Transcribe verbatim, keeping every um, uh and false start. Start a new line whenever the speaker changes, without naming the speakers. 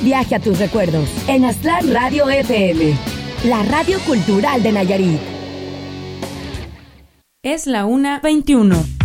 Viaje a tus recuerdos en Aztlán Radio F M, la radio cultural de Nayarit.
Es la una veintiuno.